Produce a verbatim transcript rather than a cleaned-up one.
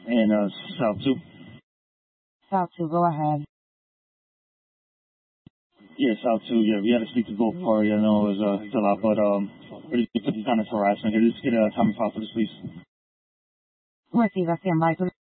And uh, South two. South two, go ahead. Yeah, South two. Yeah, we had to speak to both parties. I know it was uh, still out, but um, we just put this down as harassment. Can you just get a Tommy file for this, please? Reciba cien by, please.